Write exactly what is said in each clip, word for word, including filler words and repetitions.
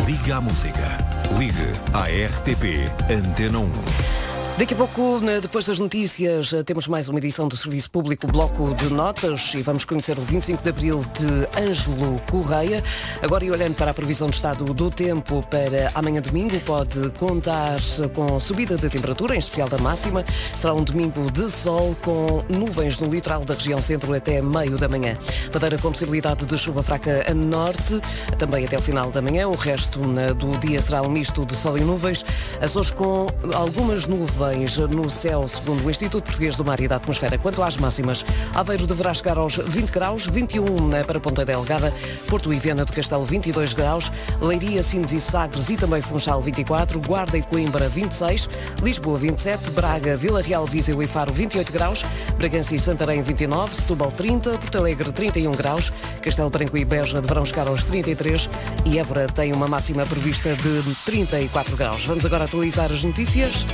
Liga à música. Ligue à R T P Antena um. Daqui a pouco, depois das notícias, temos mais uma edição do Serviço Público Bloco de Notas e vamos conhecer o vinte e cinco de Abril de Ângelo Correia. Agora, e olhando para a previsão de estado do tempo para amanhã domingo, pode contar com subida de temperatura, em especial da máxima. Será um domingo de sol com nuvens no litoral da região centro até meio da manhã. Madeira com possibilidade de chuva fraca a norte, também até o final da manhã. O resto do dia será um misto de sol e nuvens. Açores com algumas nuvens no céu, segundo o Instituto Português do Mar e da Atmosfera. Quanto às máximas, Aveiro deverá chegar aos vinte graus, vinte e um para Ponta Delgada, Porto e Viana do Castelo vinte e dois graus, Leiria, Sines e Sagres e também Funchal vinte e quatro, Guarda e Coimbra vinte e seis, Lisboa vinte e sete, Braga, Vila Real, Viseu e Faro vinte e oito graus, Bragança e Santarém vinte e nove, Setúbal trinta, Porto Alegre trinta e um graus, Castelo Branco e Beja deverão chegar aos trinta e três e Évora tem uma máxima prevista de trinta e quatro graus. Vamos agora atualizar as notícias.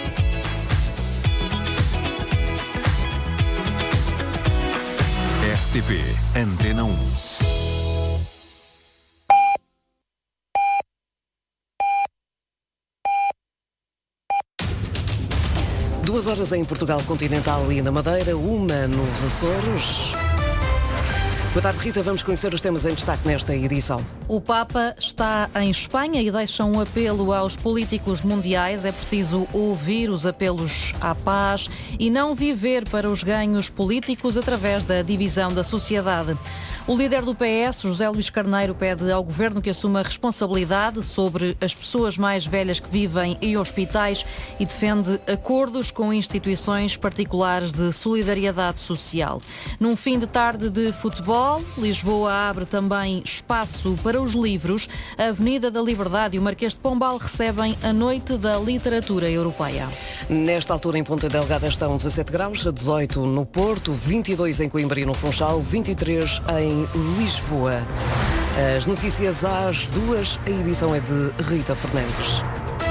R T P Antena um. Duas horas em Portugal continental e na Madeira, uma nos Açores. Boa tarde, Rita. Vamos conhecer os temas em destaque nesta edição. O Papa está em Espanha e deixa um apelo aos políticos mundiais. É preciso ouvir os apelos à paz e não viver para os ganhos políticos através da divisão da sociedade. O líder do P S, José Luís Carneiro, pede ao Governo que assuma a responsabilidade sobre as pessoas mais velhas que vivem em hospitais e defende acordos com instituições particulares de solidariedade social. Num fim de tarde de futebol, Lisboa abre também espaço para os livros. A Avenida da Liberdade e o Marquês de Pombal recebem a Noite da Literatura Europeia. Nesta altura, em Ponta Delgada, estão dezassete graus, dezoito no Porto, vinte e dois em Coimbra e no Funchal, vinte e três em Lisboa. As notícias às duas, a edição é de Rita Fernandes.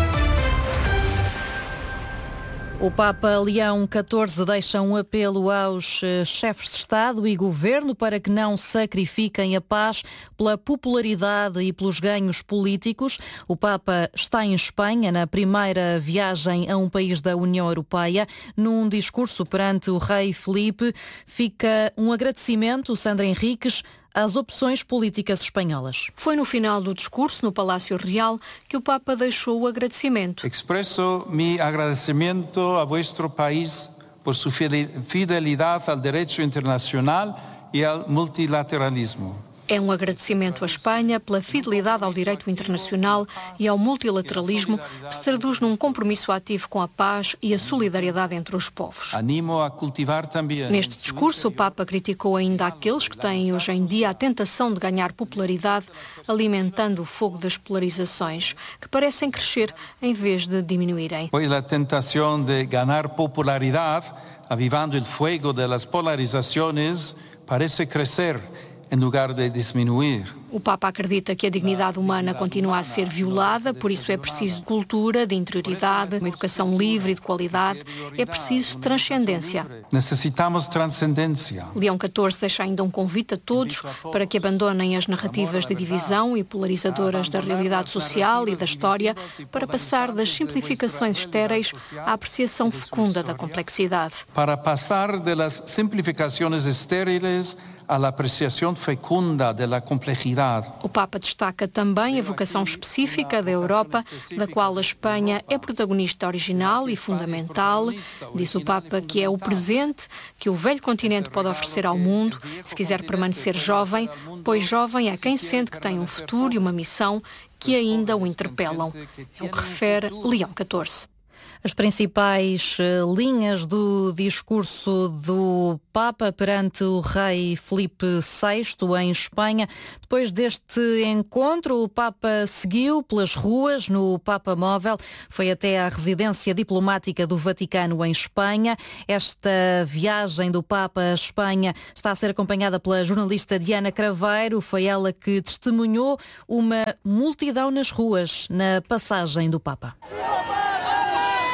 O Papa Leão catorze deixa um apelo aos chefes de Estado e Governo para que não sacrifiquem a paz pela popularidade e pelos ganhos políticos. O Papa está em Espanha, na primeira viagem a um país da União Europeia. Num discurso perante o rei Filipe, fica um agradecimento, Sandra Henriques, às opções políticas espanholas. Foi no final do discurso, no Palácio Real, que o Papa deixou o agradecimento. Expresso mi agradecimento a vuestro país por su fidelidade ao direito internacional e ao multilateralismo. É um agradecimento à Espanha pela fidelidade ao direito internacional e ao multilateralismo, que se traduz num compromisso ativo com a paz e a solidariedade entre os povos. Animo a cultivar também. Neste discurso, o Papa criticou ainda aqueles que têm hoje em dia a tentação de ganhar popularidade, alimentando o fogo das polarizações, que parecem crescer em vez de diminuírem. Pois a tentação de ganhar popularidade, avivando o fogo das polarizações, parece crescer em lugar de diminuir. O Papa acredita que a dignidade humana continua a ser violada, por isso é preciso cultura, de interioridade, uma educação livre e de qualidade. É preciso transcendência. Necessitamos transcendência. Leão catorze deixa ainda um convite a todos para que abandonem as narrativas de divisão e polarizadoras da realidade social e da história, para passar das simplificações estéreis à apreciação fecunda da complexidade. Para passar das simplificações estériles à apreciação fecunda da complexidade. O Papa destaca também a vocação específica da Europa, da qual a Espanha é protagonista original e fundamental. Disse o Papa que é o presente que o velho continente pode oferecer ao mundo, se quiser permanecer jovem, pois jovem é quem sente que tem um futuro e uma missão que ainda o interpelam. É o que refere Leão catorze. As principais linhas do discurso do Papa perante o rei Filipe sexto em Espanha. Depois deste encontro, o Papa seguiu pelas ruas no Papa Móvel, foi até à residência diplomática do Vaticano em Espanha. Esta viagem do Papa à Espanha está a ser acompanhada pela jornalista Diana Craveiro. Foi ela que testemunhou uma multidão nas ruas na passagem do Papa.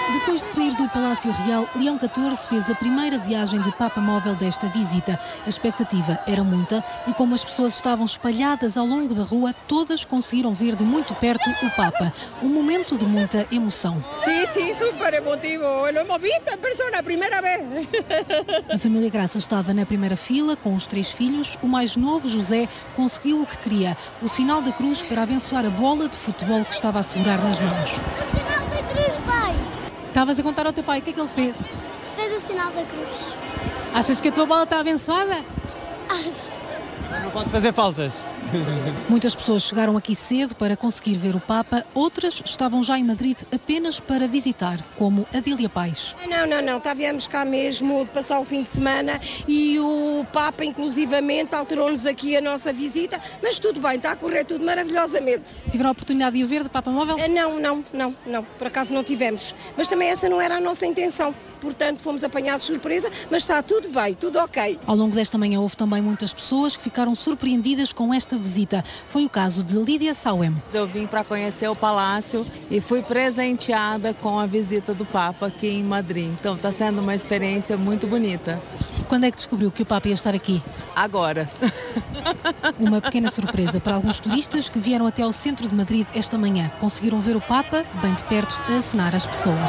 Depois de sair do Palácio Real, Leão catorze fez a primeira viagem de Papa Móvel desta visita. A expectativa era muita e como as pessoas estavam espalhadas ao longo da rua, todas conseguiram ver de muito perto o Papa. Um momento de muita emoção. Sim, sim, super emotivo. Lo hemos visto em persona, a primeira vez. A família Graça estava na primeira fila com os três filhos. O mais novo, José, conseguiu o que queria, o sinal da cruz para abençoar a bola de futebol que estava a segurar nas mãos. O sinal da cruz, pai! Estavas a contar ao teu pai, o que é que ele fez? Fez o sinal da cruz. Achas que a tua bola está abençoada? Acho. Não pode fazer faltas. Muitas pessoas chegaram aqui cedo para conseguir ver o Papa, outras estavam já em Madrid apenas para visitar, como Adília Pais. Não, não, não, tá, viemos cá mesmo de passar o fim de semana e o Papa inclusivamente alterou-nos aqui a nossa visita, mas tudo bem, está a correr tudo maravilhosamente. Tiveram a oportunidade de o ver de Papa Móvel? Não, não, não, não, por acaso não tivemos, mas também essa não era a nossa intenção. Portanto, fomos apanhados de surpresa, mas está tudo bem, tudo ok. Ao longo desta manhã houve também muitas pessoas que ficaram surpreendidas com esta visita. Foi o caso de Lídia Sauem. Eu vim para conhecer o palácio e fui presenteada com a visita do Papa aqui em Madrid. Então está sendo uma experiência muito bonita. Quando é que descobriu que o Papa ia estar aqui? Agora. Uma pequena surpresa para alguns turistas que vieram até ao centro de Madrid esta manhã. Conseguiram ver o Papa bem de perto a acenar às pessoas.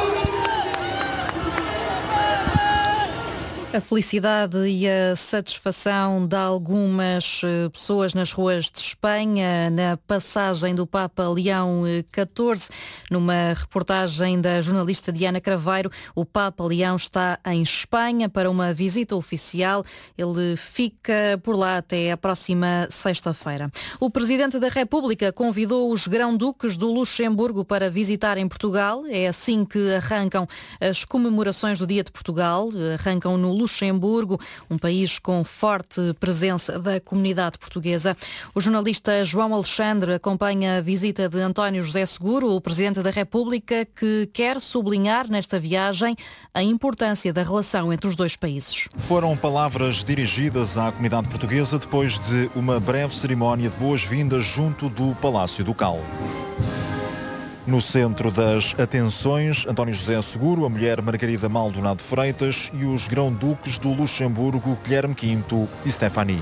A felicidade e a satisfação de algumas pessoas nas ruas de Espanha na passagem do Papa Leão catorze. Numa reportagem da jornalista Diana Craveiro, o Papa Leão está em Espanha para uma visita oficial. Ele fica por lá até a próxima sexta-feira. O Presidente da República convidou os grão-duques do Luxemburgo para visitarem Portugal. É assim que arrancam as comemorações do Dia de Portugal. Arrancam no Luxemburgo, um país com forte presença da comunidade portuguesa. O jornalista João Alexandre acompanha a visita de António José Seguro, o Presidente da República, que quer sublinhar nesta viagem a importância da relação entre os dois países. Foram palavras dirigidas à comunidade portuguesa depois de uma breve cerimónia de boas-vindas junto do Palácio Ducal. No centro das atenções, António José Seguro, a mulher Margarida Maldonado Freitas e os grão-duques do Luxemburgo, Guilherme quinto e Stefani.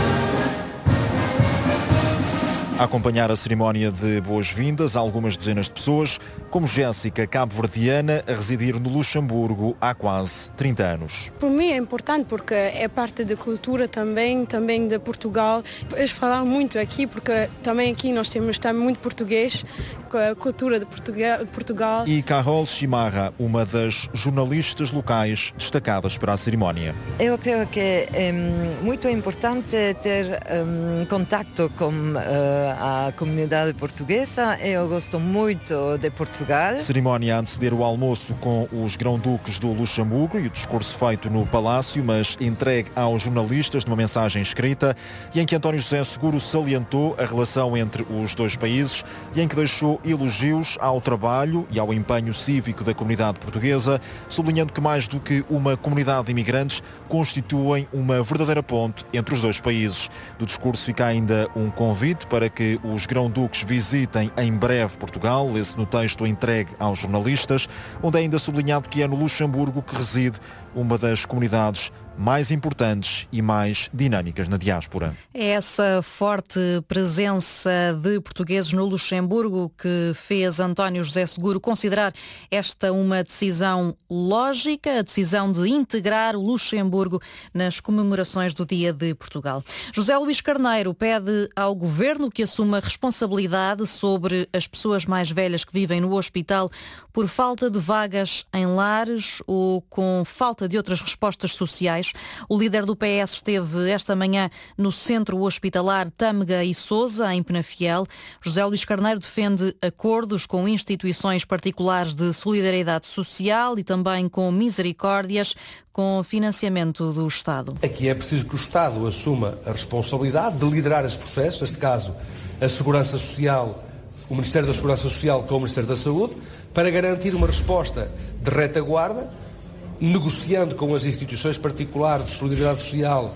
A acompanhar a cerimónia de boas-vindas, algumas dezenas de pessoas, como Jéssica, cabo-verdiana, a residir no Luxemburgo há quase trinta anos. Para mim é importante porque é parte da cultura também, também de Portugal. Eles falaram muito aqui porque também aqui nós temos também muito português, a cultura de Portugal. E Carol Chimarra, uma das jornalistas locais destacadas para a cerimónia. Eu creio que é muito importante ter um, contacto com uh, a comunidade portuguesa. Eu gosto muito de Portugal. Cerimónia a anteceder o almoço com os grão-duques do Luxemburgo e o discurso feito no Palácio, mas entregue aos jornalistas numa mensagem escrita e em que António José Seguro salientou a relação entre os dois países e em que deixou elogios ao trabalho e ao empenho cívico da comunidade portuguesa, sublinhando que mais do que uma comunidade de imigrantes, constituem uma verdadeira ponte entre os dois países. Do discurso fica ainda um convite para que os grão-duques visitem em breve Portugal, lê-se no texto entregue aos jornalistas, onde é ainda sublinhado que é no Luxemburgo que reside uma das comunidades mais importantes e mais dinâmicas na diáspora. É essa forte presença de portugueses no Luxemburgo que fez António José Seguro considerar esta uma decisão lógica, a decisão de integrar o Luxemburgo nas comemorações do Dia de Portugal. José Luís Carneiro pede ao Governo que assuma responsabilidade sobre as pessoas mais velhas que vivem no hospital por falta de vagas em lares ou com falta de outras respostas sociais. O líder do P S esteve esta manhã no Centro Hospitalar Tâmega e Sousa, em Penafiel. José Luís Carneiro defende acordos com instituições particulares de solidariedade social e também com misericórdias, com financiamento do Estado. Aqui é preciso que o Estado assuma a responsabilidade de liderar esse processo, neste caso a Segurança Social, o Ministério da Segurança Social com o Ministério da Saúde, para garantir uma resposta de retaguarda, negociando com as instituições particulares de solidariedade social,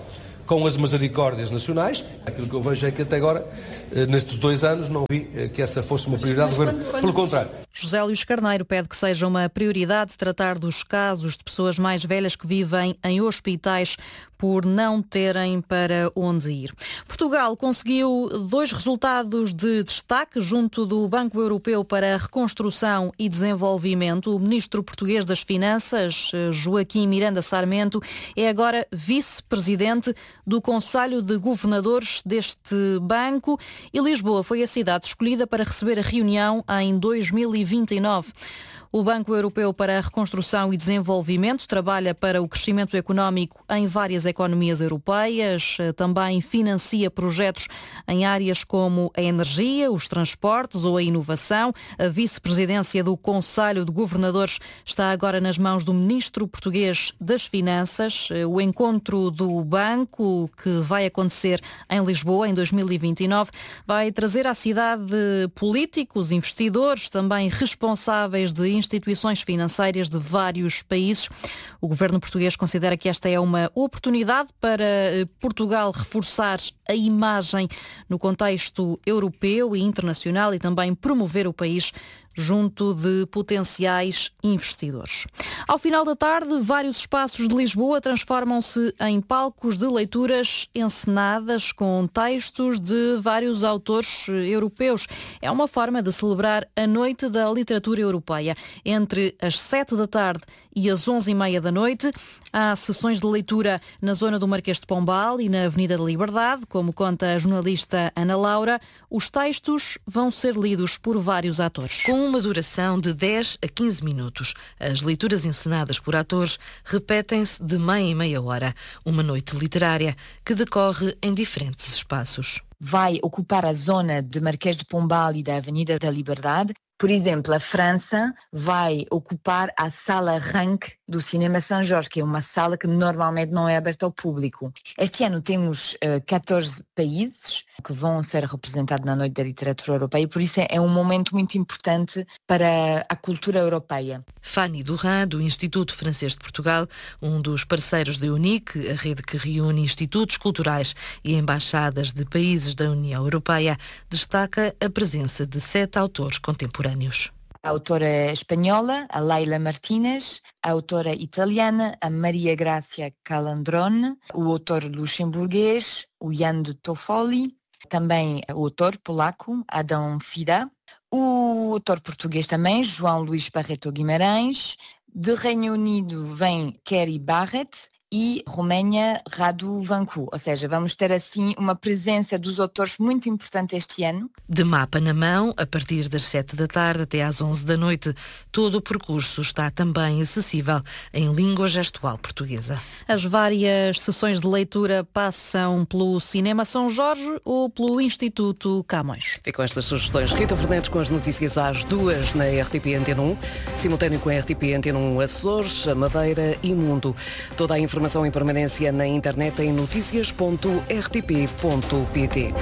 com as misericórdias nacionais. Aquilo que eu vejo é que até agora, nestes dois anos, não vi que essa fosse uma prioridade do Governo. Pelo contrário. José Luís Carneiro pede que seja uma prioridade tratar dos casos de pessoas mais velhas que vivem em hospitais por não terem para onde ir. Portugal conseguiu dois resultados de destaque junto do Banco Europeu para a Reconstrução e Desenvolvimento. O ministro português das Finanças, Joaquim Miranda Sarmento, é agora vice-presidente do Conselho de Governadores deste banco e Lisboa foi a cidade escolhida para receber a reunião em dois mil e vinte e nove. O Banco Europeu para a Reconstrução e Desenvolvimento trabalha para o crescimento económico em várias economias europeias, também financia projetos em áreas como a energia, os transportes ou a inovação. A vice-presidência do Conselho de Governadores está agora nas mãos do ministro português das Finanças. O encontro do banco, que vai acontecer em Lisboa em dois mil e vinte e nove, vai trazer à cidade políticos, investidores, também responsáveis de instituições financeiras de vários países. O governo português considera que esta é uma oportunidade para Portugal reforçar a imagem no contexto europeu e internacional e também promover o país junto de potenciais investidores. Ao final da tarde, vários espaços de Lisboa transformam-se em palcos de leituras encenadas com textos de vários autores europeus. É uma forma de celebrar a Noite da Literatura Europeia. Entre as sete da tarde e as onze e meia da noite, há sessões de leitura na zona do Marquês de Pombal e na Avenida da Liberdade, como conta a jornalista Ana Laura. Os textos vão ser lidos por vários atores. Com uma duração de dez a quinze minutos, as leituras encenadas por atores repetem-se de meia em meia hora. Uma noite literária que decorre em diferentes espaços. Vai ocupar a zona de Marquês de Pombal e da Avenida da Liberdade. Por exemplo, a França vai ocupar a sala Rank do Cinema São Jorge, que é uma sala que normalmente não é aberta ao público. Este ano temos uh, catorze países que vão ser representados na Noite da Literatura Europeia, por isso é, é um momento muito importante para a cultura europeia. Fanny Durand, do Instituto Francês de Portugal, um dos parceiros da UNIC, a rede que reúne institutos culturais e embaixadas de países da União Europeia, destaca a presença de sete autores contemporâneos. A autora espanhola, a Leila Martínez, a autora italiana, a Maria Grazia Calandrone, o autor luxemburguês, o Jan de Toffoli, também o autor polaco, Adam Fida, o autor português também, João Luís Barreto Guimarães, de Reino Unido vem Kerry Barrett e Roménia Radu Vancu, ou seja, vamos ter assim uma presença dos autores muito importante este ano. De mapa na mão, a partir das sete da tarde até às onze da noite, todo o percurso está também acessível em língua gestual portuguesa. As várias sessões de leitura passam pelo Cinema São Jorge ou pelo Instituto Camões. E com estas sugestões, Rita Fernandes com as notícias às duas na R T P Antena um, simultâneo com a R T P Antena um Açores, Madeira e Mundo. Toda a informação Informação em permanência na internet em notícias ponto r t p ponto p t.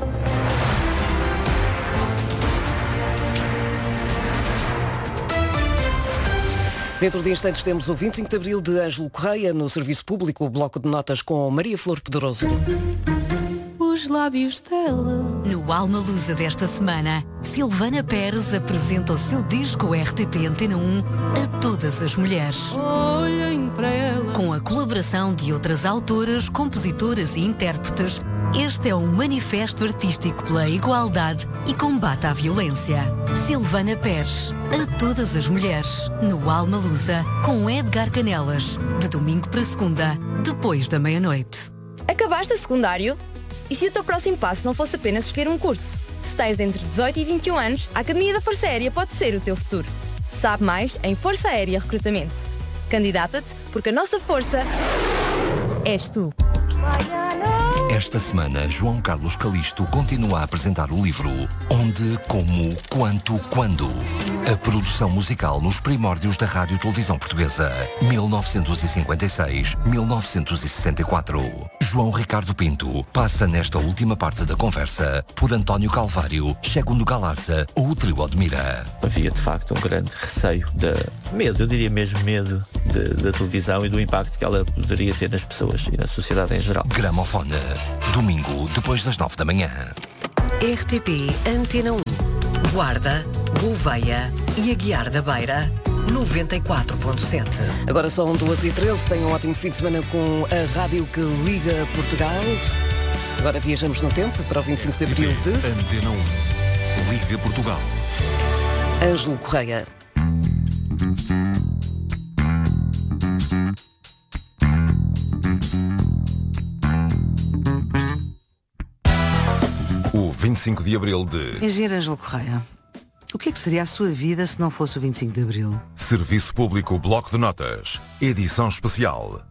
Dentro de instantes temos o vinte e cinco de Abril de Ângelo Correia no Serviço Público, o bloco de notas com Maria Flor Pedroso. Os lábios dela. No Alma Lusa desta semana, Silvana Pérez apresenta o seu disco R T P Antena um a todas as mulheres. Olhem para ela. Com a colaboração de outras autoras, compositoras e intérpretes, este é um manifesto artístico pela igualdade e combate à violência. Silvana Pérez, a todas as mulheres, no Alma Lusa, com Edgar Canelas, de domingo para segunda, depois da meia-noite. Acabaste o secundário? E se o teu próximo passo não fosse apenas escolher um curso? Se tens entre dezoito e vinte e um anos, a Academia da Força Aérea pode ser o teu futuro. Sabe mais em Força Aérea Recrutamento. Candidata-te, porque a nossa força és tu. Esta semana, João Carlos Calisto continua a apresentar o livro Onde, Como, Quanto, Quando. A produção musical nos primórdios da Rádio e Televisão Portuguesa, mil novecentos e cinquenta e seis a mil novecentos e sessenta e quatro. João Ricardo Pinto passa nesta última parte da conversa por António Calvário, Segundo Galarza ou o Trio Admira. Havia de facto um grande receio, de medo, eu diria mesmo medo, de, da televisão e do impacto que ela poderia ter nas pessoas e na sociedade em geral. Gramofone, domingo, depois das nove da manhã. R T P Antena um. Guarda, Gouveia e Aguiar da Beira, noventa e quatro ponto sete. Agora são duas e treze, tenham um ótimo fim de semana com a rádio que liga Portugal. Agora viajamos no tempo para o vinte e cinco de abril de... Antena um, Liga Portugal. Ângelo Correia. O vinte e cinco de abril de... Engenheiro Ângelo Correia, o que é que seria a sua vida se não fosse o vinte e cinco de abril? Serviço Público Bloco de Notas, edição especial.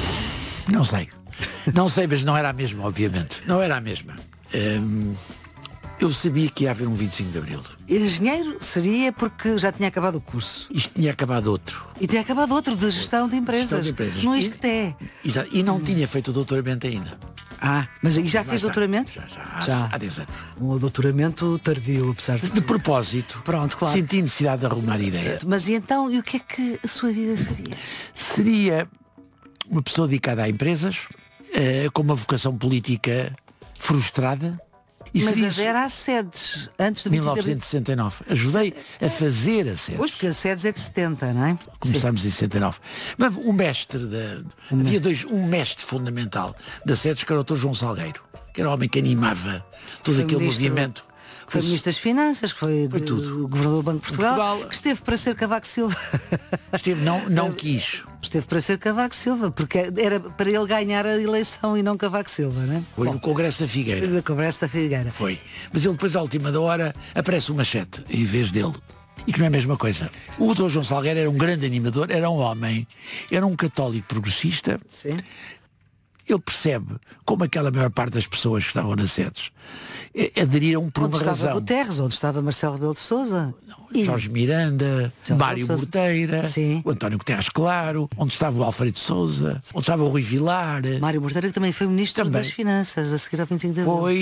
Não sei. Não sei, mas não era a mesma, obviamente. Não era a mesma. Hum, eu sabia que ia haver um vinte e cinco de abril. Engenheiro seria porque já tinha acabado o curso. Isto tinha acabado outro. E tinha acabado outro de gestão de empresas. Gestão de empresas. No ISCTE. E, e, e não hum. tinha feito o doutoramento ainda. Ah, mas aí já fez doutoramento? Já, já, já. Há dez anos. Um doutoramento tardio, apesar de... De propósito. Pronto, claro. Senti necessidade de arrumar ideia. Mas e então, e o que é que a sua vida seria? Seria uma pessoa dedicada a empresas, uh, com uma vocação política frustrada. E mas adera às sedes, antes de mil novecentos e sessenta e nove. Ajudei a fazer a sedes. Pois, porque a sedes é de setenta, não é? Começámos Sim. em sessenta e nove. Mas o mestre da... Um havia dois, um mestre fundamental da sedes, que era o doutor João Salgueiro, que era o homem que animava todo foi aquele ministro, movimento. Foi Ministro das Finanças, que foi, foi de, tudo. o Governador do Banco de Portugal, Portugal, que esteve para ser Cavaco Silva. Esteve, não, não quis. Esteve para ser Cavaco Silva, porque era para ele ganhar a eleição e não Cavaco Silva, não é? Foi Bom, no Congresso da Figueira. No Congresso da Figueira. Foi. Mas ele depois, à última da hora, aparece o Machete em vez dele. E que não é a mesma coisa. O doutor João Salgueiro era um grande animador, era um homem, era um católico progressista. Sim. Ele percebe como aquela maior parte das pessoas que estavam nas sedes aderiram por onde uma estava razão. Guterres, onde estava Marcelo Rebelo de Sousa. E... Jorge Miranda, Marcelo Mário Morteira, o António Guterres Claro, onde estava o Alfredo Sousa, onde estava o Rui Vilar. Mário Morteira, que também foi Ministro também. das Finanças, a seguir ao vinte e cinco de abril. Foi,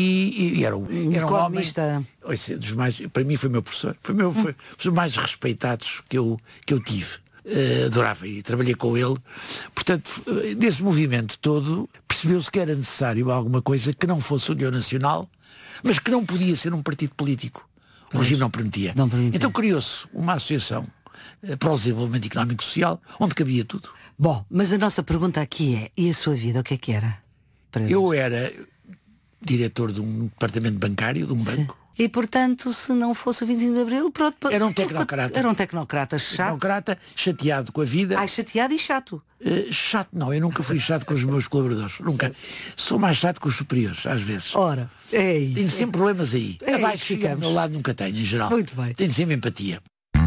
e, e era, um, era um homem... Ouça, dos mais, para mim foi meu professor. Foi meu, foi, foi os mais respeitados que eu, que eu tive. Uh, adorava e trabalhei com ele. Portanto, desse movimento todo, percebeu-se que era necessário alguma coisa que não fosse União Nacional, mas que não podia ser um partido político. O pois, regime não permitia. não permitia. Então criou-se uma associação uh, para o desenvolvimento económico e social, onde cabia tudo. Bom, mas a nossa pergunta aqui é, e a sua vida, o que é que era? Eu era diretor de um departamento bancário, de um Sim. banco. E, portanto, se não fosse o vinte e cinco de abril, pronto... Era um tecnocrata. Era um tecnocrata chato. Tecnocrata, chateado com a vida. Ai, chateado e chato. Uh, chato não, eu nunca fui chato com os meus colaboradores. Nunca. Sou mais chato com os superiores, às vezes. Ora, ei. Tenho sempre problemas aí. Ei, Abaixo, ficamos. ao meu lado nunca tenho, em geral. Muito bem. Tenho sempre empatia.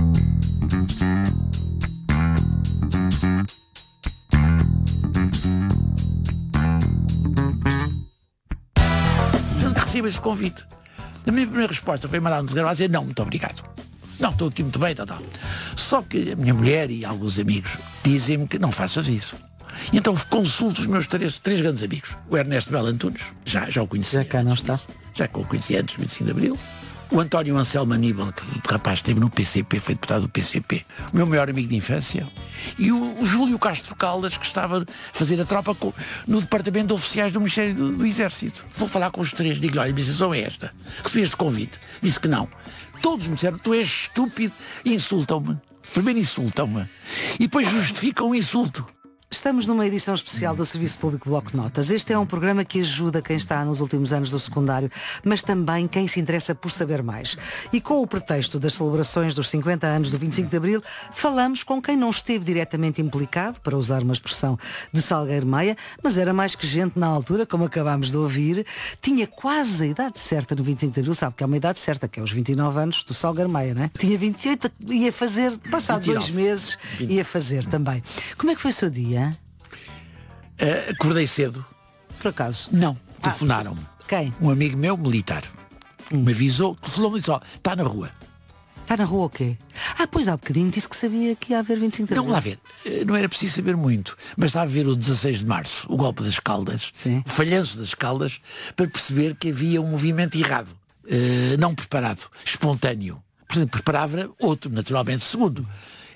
Nunca recebo esse convite. A minha primeira resposta foi mandar um telegrama a dizer não, muito obrigado. Não, estou aqui muito bem, tal, tal. Só que a minha mulher e alguns amigos dizem-me que não faças isso. E então consulto os meus três, três grandes amigos. O Ernesto Belo Antunes, já, já o conheci. Já cá não está. Já que o conheci antes do vinte e cinco de abril. O António Anselmo Aníbal, que o rapaz esteve no P C P, foi deputado do P C P. O meu maior amigo de infância. E o, o Júlio Castro Caldas, que estava a fazer a tropa com, no departamento de oficiais do Ministério do, do Exército. Vou falar com os três, digo-lhe, olha, a minha decisão é esta. Recebi este convite. Disse que não. Todos me disseram, tu és estúpido, e insultam-me. Primeiro insultam-me. E depois justificam o insulto. Estamos numa edição especial do Serviço Público Bloco de Notas. Este é um programa que ajuda quem está nos últimos anos do secundário, mas também quem se interessa por saber mais. E com o pretexto das celebrações dos cinquenta anos do vinte e cinco de abril, falamos com quem não esteve diretamente implicado, para usar uma expressão de Salgueiro Maia, mas era mais que gente na altura, como acabámos de ouvir, tinha quase a idade certa no vinte e cinco de abril, sabe que há uma idade certa, que é os vinte e nove anos do Salgueiro Maia, não é? Tinha vinte e oito, ia fazer, passado dois meses, ia fazer também. Como é que foi o seu dia? Uh, acordei cedo. Por acaso? Não, telefonaram-me. Ah, quem? Um amigo meu, militar. Hum. Me avisou, telefonou-me e disse, ó, está na rua. Está na rua o quê? Ah, pois há bocadinho disse que sabia que ia haver vinte e cinco de abril. Não, lá ver. Não era preciso saber muito. Mas estava a ver o dezasseis de março, o golpe das Caldas, Sim. o falhanço das Caldas, para perceber que havia um movimento errado. Uh, não preparado, espontâneo. Portanto, preparava outro, naturalmente. Segundo,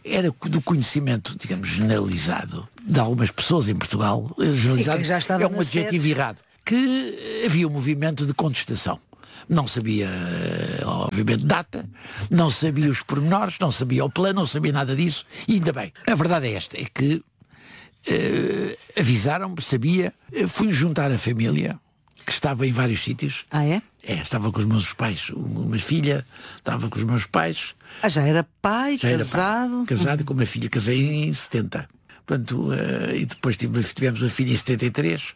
era do conhecimento, digamos, generalizado de algumas pessoas em Portugal, generalizado, Sim, que já estava é um na adjetivo sede. errado, que havia um movimento de contestação. Não sabia, obviamente, data, não sabia os pormenores, não sabia o plano, não sabia nada disso, e ainda bem. A verdade é esta, é que uh, avisaram-me, sabia, uh, fui juntar a família, que estava em vários sítios. Ah, é? É, estava com os meus pais, uma filha, estava com os meus pais. Ah, já era pai, já casado? Era pai, casado com uma filha, casei em setenta. Portanto, uh, e depois tivemos uma filha em setenta e três.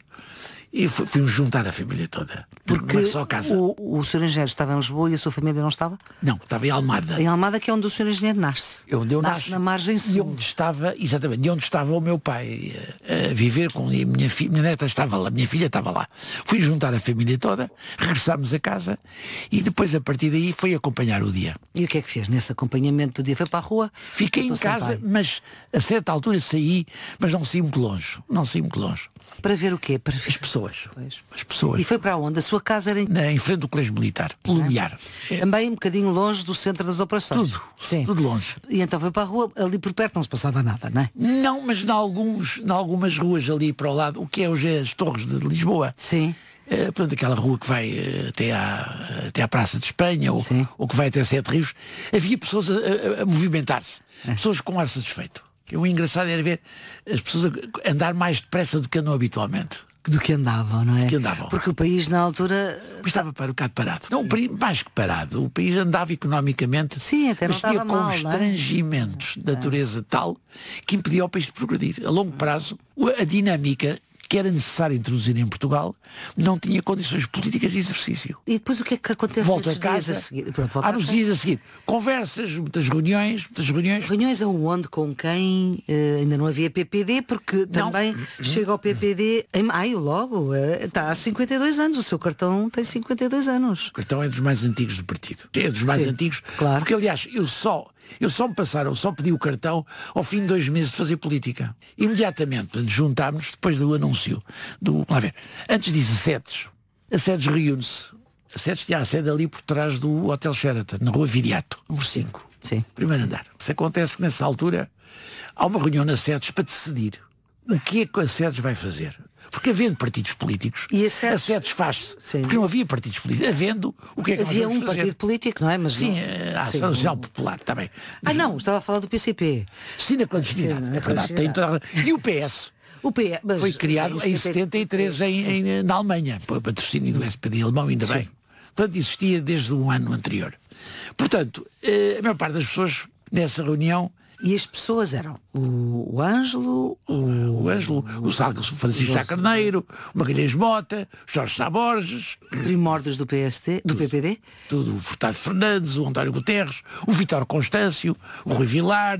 E fomos juntar a família toda. Porque só casa. O, o senhor Engenheiro estava em Lisboa e a sua família não estava? Não, estava em Almada. Em Almada, que é onde o senhor Engenheiro nasce. É onde eu nasce nasci. na margem sul. E onde estava, exatamente, e onde estava o meu pai a, a viver com a minha filha, minha neta estava lá, minha filha estava lá. Fui juntar a família toda, regressámos a casa e depois a partir daí foi acompanhar o dia. E o que é que fez nesse acompanhamento do dia? Foi para a rua? Fiquei em casa, mas a certa altura saí, mas não saí muito longe. Não saí muito longe. Para ver o quê? Para ver as pessoas. Pois. As pessoas. E foi para onde? A sua casa era em... Na, em frente do Colégio Militar, Lumiar. É. Também um bocadinho longe do centro das operações. Tudo, Sim. Tudo longe. E então foi para a rua, ali por perto não se passava nada, não é? Não, mas em alguns, em algumas ruas ali para o lado, o que é hoje as Torres de Lisboa. Sim. Uh, portanto, aquela rua que vai uh, até, à, até à Praça de Espanha ou, ou que vai até Sete Rios, havia pessoas a, a, a movimentar-se, é. pessoas com ar satisfeito. O engraçado era ver as pessoas a andar mais depressa do que andam habitualmente. Do que andavam, não é? Do que andavam. Porque o país na altura... Estava para um bocado parado. Não, o país, mais que parado. O país andava economicamente. Sim, até não mas tinha estava mal, constrangimentos não é? de natureza tal que impedia o país de progredir. A longo prazo, a dinâmica que era necessário introduzir em Portugal não tinha condições políticas de exercício. E depois o que é que acontece volta nesses a casa, dias a seguir? Pronto, volta há a nos casa. dias a seguir. Conversas, muitas reuniões, muitas reuniões. Reuniões aonde, com quem? Uh, ainda não havia P P D, porque também não. chega ao P P D em maio logo. Uh, está há cinquenta e dois anos. O seu cartão tem cinquenta e dois anos. O cartão é dos mais antigos do partido. É dos mais Sim, antigos. Claro. Porque, aliás, eu só... Eu só me passaram, só pedi o cartão ao fim de dois meses de fazer política. Imediatamente, juntámos depois do anúncio do... Lá ver. Antes disso, a SEDES. A SEDES reúne-se. A SEDES tinha a sede ali por trás do Hotel Sheraton, na Rua Viriato, número cinco. Sim. Primeiro andar. Se acontece que nessa altura há uma reunião na SEDES para decidir o que é que a SEDES vai fazer. Porque havendo partidos políticos, e a SEDES, a SEDES faz-se. Porque não havia partidos políticos. Havendo, o que é que havia nós vamos um fazer? partido político, não é? Mas Sim, não... a Ação Social Popular, está bem. Ah, não, estava a falar do P C P. Sim, na clandestinidade, Sim, na é verdade. Tem toda a... E o P S? O P S foi criado em setenta e três em, em, na Alemanha, por patrocínio do S P D alemão, ainda Sim. bem. Portanto, existia desde o ano anterior. Portanto, a maior parte das pessoas nessa reunião... E as pessoas eram o, o Ângelo, o, o Ângelo, o Salgo Francisco Sá Carneiro, o Magalhães Mota, Jorge Sá Borges, primórdios do P S T, do P P D, tudo, o Furtado Fernandes, o António Guterres, o Vítor Constâncio, o Rui Vilar,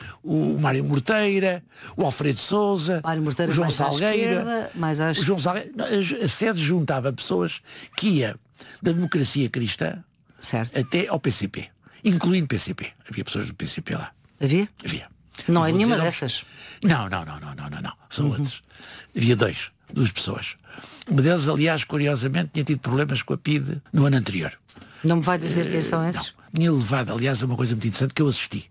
o Mário Morteira, o Alfredo Sousa, Morteira, o João mais Salgueira, esquerda, mais à... o João Salgueira. A sede juntava pessoas que ia da democracia cristã certo. até ao P C P, incluindo P C P. Havia pessoas do P C P lá. Havia? Havia. Não é nenhuma nomes. dessas? Não, não, não, não, não, não, não. São uhum. outros. Havia dois, duas pessoas. Uma deles, aliás, curiosamente, tinha tido problemas com a P I D no ano anterior. Não me vai dizer uh, quem são esses? Não. Tinha levado, aliás, a uma coisa muito interessante que eu assisti.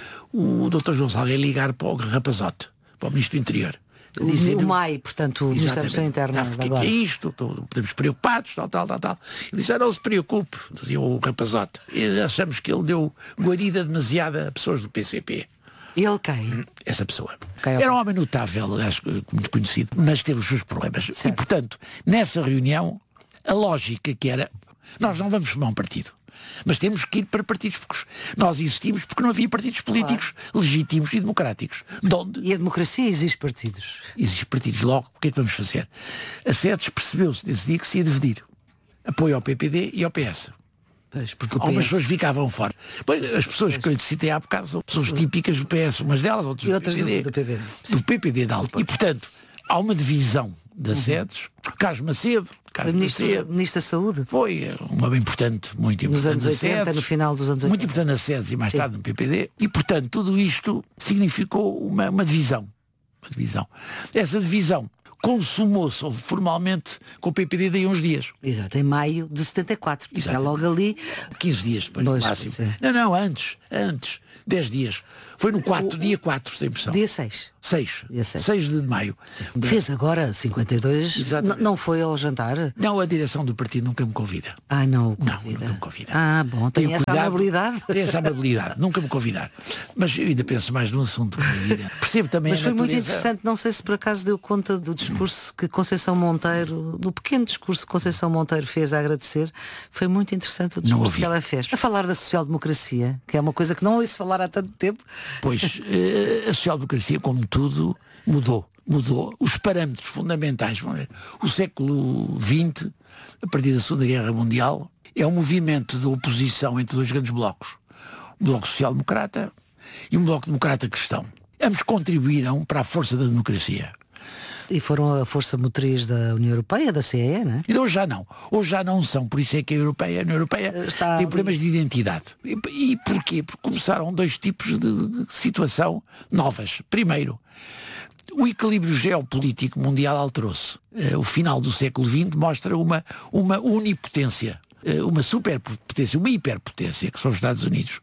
O doutor João Salgueiro ligar para o Rapazote, para o Ministro do Interior. O, o M A I, portanto, o Ministério da Interna. O que é isto? Podemos preocupados, tal, tal, tal, tal. Ele disse, ah, não se preocupe, dizia o Rapazote. E achamos que ele deu guarida demasiada a pessoas do P C P. Ele quem? Essa pessoa. Quem Era um homem notável, acho que muito conhecido, mas teve os seus problemas. Certo. E, portanto, nessa reunião, a lógica que era, nós não vamos formar um partido. Mas temos que ir para partidos, porque nós existimos porque não havia partidos políticos claro. legítimos e democráticos. De onde... E a democracia exige partidos? Exige partidos. Logo, o que é que vamos fazer? A SEDES percebeu-se nesse dia que se ia dividir. Apoio ao P P D e ao P S. Pois, porque o P S... Algumas pessoas ficavam fora. Pois, as pessoas pois. que eu lhe citei há bocado são pessoas Sim. típicas do P S, umas delas, outras, e outras do P P D. Do, do P P D. Do P P D da Alta. E, portanto, há uma divisão da SEDES. Uhum. Carlos Macedo, Carlos ministro, Macedo. Ministro da Saúde. Foi uma bem importante, muito importante. Nos anos oitenta, SEDES, no final dos anos oitenta. Muito importante na SEDES e mais Sim. tarde no P P D. E, portanto, tudo isto significou uma, uma divisão. Uma divisão. Essa divisão consumou-se formalmente com o P P D daí uns dias. Exato, em maio de setenta e quatro. É logo ali. quinze dias depois, no máximo. Sim. Não, não, antes. antes, dez dias. Foi no quatro, dia quatro, sem impressão. Dia seis. seis. Dia seis. seis de maio. Fez agora cinquenta e dois. N- não foi ao jantar? Não, a direção do partido nunca me convida. Ai, não o Não, convida. nunca me convida. Ah, bom, tem Tenho essa cuidado, amabilidade. Tem essa amabilidade, nunca me convidar. Mas eu ainda penso mais no assunto que a vida. Percebo também Mas a foi muito natureza. interessante, não sei se por acaso deu conta do discurso que Conceição Monteiro, do pequeno discurso que Conceição Monteiro fez a agradecer. Foi muito interessante o discurso que ela fez. A falar da social-democracia, que é uma coisa que não ouço falar há tanto tempo. Pois, eh, a social-democracia, como tudo, mudou. Mudou. Os parâmetros fundamentais. Vamos ver. O século vinte, a partir da Segunda Guerra Mundial, é um movimento de oposição entre dois grandes blocos. O Bloco Social-Democrata e o Bloco Democrata Cristão. Ambos contribuíram para a força da democracia. E foram a força motriz da União Europeia, da C E E, não é? E hoje já não. Hoje já não são. Por isso é que a Europeia, a União Europeia Está tem ali. problemas de identidade. E, e porquê? Porque começaram dois tipos de, de situação novas. Primeiro, o equilíbrio geopolítico mundial alterou-se. Eh, o final do século vinte mostra uma, uma unipotência, eh, uma superpotência, uma hiperpotência, que são os Estados Unidos.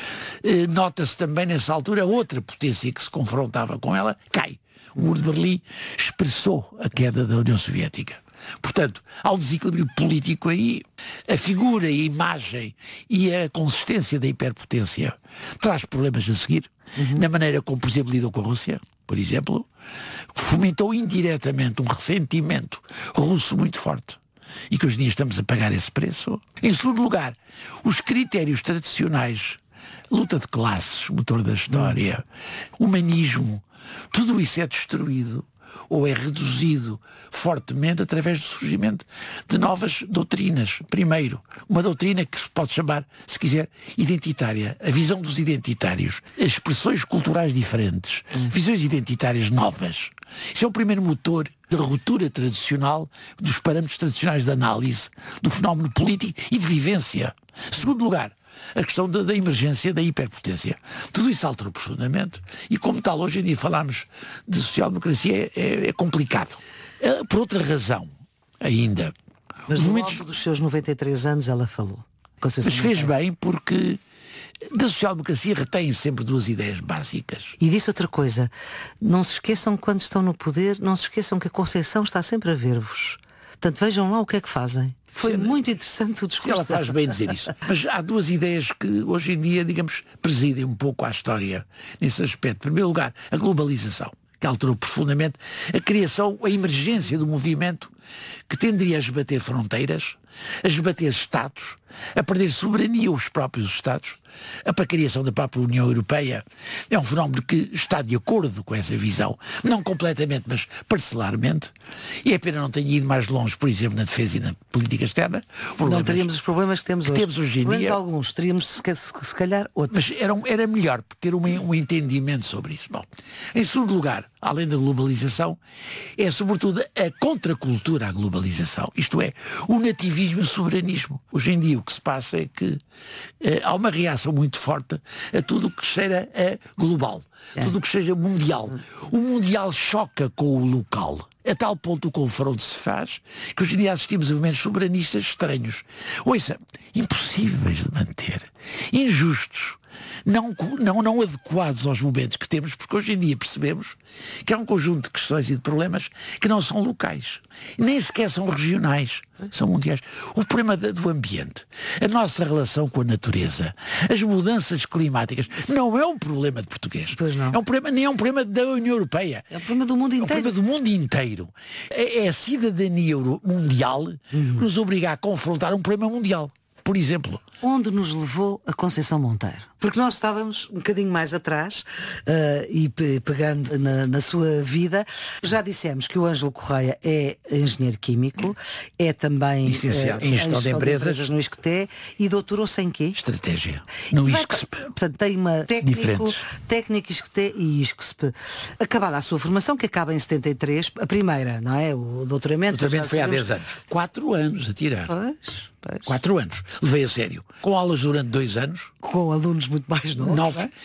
Eh, nota-se também nessa altura outra potência que se confrontava com ela, cai. O Muro de Berlim expressou a queda da União Soviética. Portanto, há um desequilíbrio político aí. A figura, a imagem e a consistência da hiperpotência traz problemas a seguir, uhum. na maneira como, por exemplo, lidou com a Rússia, por exemplo, fomentou indiretamente um ressentimento russo muito forte. E que hoje em dia estamos a pagar esse preço. Em segundo lugar, os critérios tradicionais, luta de classes, motor da história, uhum. humanismo, tudo isso é destruído ou é reduzido fortemente através do surgimento de novas doutrinas. Primeiro, uma doutrina que se pode chamar, se quiser, identitária. A visão dos identitários. Expressões culturais diferentes. Hum. Visões identitárias novas. Isso é o primeiro motor de ruptura tradicional dos parâmetros tradicionais de análise do fenómeno político e de vivência. Segundo lugar, a questão da, da emergência da hiperpotência. Tudo isso alterou profundamente e, como tal, hoje em dia falarmos de social-democracia é, é, é complicado. É, por outra razão, ainda. Mas no momentos... longo dos seus noventa e três anos ela falou. Conceição Mas fez bem porque da social-democracia retém sempre duas ideias básicas. E disse outra coisa. Não se esqueçam, quando estão no poder, não se esqueçam que a Conceição está sempre a ver-vos. Portanto, vejam lá o que é que fazem. Foi Sim, muito interessante o discurso. Ela faz bem dizer isso. Mas há duas ideias que hoje em dia, digamos, presidem um pouco à história nesse aspecto. Em primeiro lugar, a globalização, que alterou profundamente a criação, a emergência do movimento que tenderia a esbater fronteiras, a esbater Estados, a perder soberania os próprios Estados. A criação da própria União Europeia é um fenómeno que está de acordo com essa visão, não completamente, mas parcelarmente. E é pena não ter ido mais longe, por exemplo, na defesa e na política externa. Não teríamos os problemas que temos que hoje. Temos hoje em dia. dia. Alguns, teríamos se, se calhar outros. Mas era, era melhor ter um, um entendimento sobre isso. Bom, em segundo lugar, além da globalização, é sobretudo a contracultura à globalização. Isto é, o nativismo e o soberanismo. Hoje em dia o que se passa é que eh, há uma reação muito forte a tudo o que cheira a global, é. tudo o que seja mundial. O mundial choca com o local. A tal ponto o confronto se faz que hoje em dia assistimos a movimentos soberanistas estranhos. Ouça, impossíveis de manter, injustos, não, não, não adequados aos momentos que temos, porque hoje em dia percebemos que há um conjunto de questões e de problemas que não são locais, nem sequer são regionais, são mundiais. O problema do ambiente, a nossa relação com a natureza, as mudanças climáticas, não é um problema de português. Pois não. É um problema, nem é um problema da União Europeia. É um problema do mundo inteiro. É um problema do mundo inteiro. É, é a cidadania mundial uhum. que nos obriga a confrontar um problema mundial. Por exemplo. Onde nos levou a Conceição Monteiro? Porque nós estávamos um bocadinho mais atrás uh, e pe pegando na, na sua vida. Já dissemos que o Ângelo Correia é engenheiro químico, é também licenciado uh, em gestão de empresas. de empresas no I S C T E e doutorou-se em quê? Estratégia. No I S C S P. Portanto, tem uma técnico, técnico I S C T E e I S C S P. Acabada a sua formação, que acaba em setenta e três, a primeira, não é? O doutoramento. O doutoramento foi há dez anos. Quatro anos a tirar. Pois. Pois. Quatro anos. Levei a sério. Com aulas durante dois anos. Com alunos muito mais novos. Nove. É?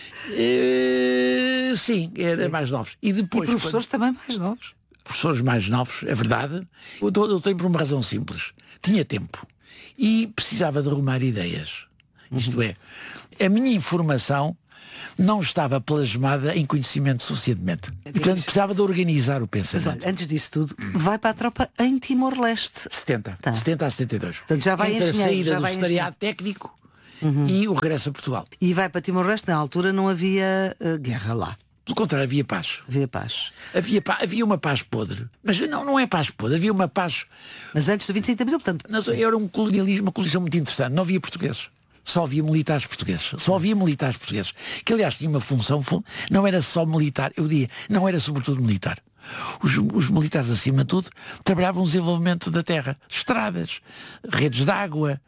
Uh, sim, era sim. mais novos. E depois. E professores quando... também mais novos. Professores mais novos, é verdade. Eu, eu tenho por uma razão simples. Tinha tempo. E precisava de arrumar ideias. Isto é, a minha informação não estava plasmada em conhecimento suficientemente. E, portanto, precisava de organizar o pensamento. Mas olha, antes disso tudo, vai para a tropa em Timor-Leste. setenta. Tá. setenta a setenta e dois. Portanto, já vai entre a saída já do vai secretariado técnico uhum. e o regresso a Portugal. E vai para Timor-Leste, na altura não havia uh, guerra lá. Pelo contrário, havia paz. Havia paz. Havia, pa- havia uma paz podre. Mas não, não é paz podre, havia uma paz... Mas antes do vinte e cinco de Abril, portanto... Mas era um colonialismo, uma colonização muito interessante. Não havia portugueses. Só havia militares portugueses. Só havia militares portugueses. Que, aliás, tinha uma função... Não era só militar, eu diria, não era sobretudo militar. Os, os militares, acima de tudo, trabalhavam no desenvolvimento da terra. Estradas, redes de água,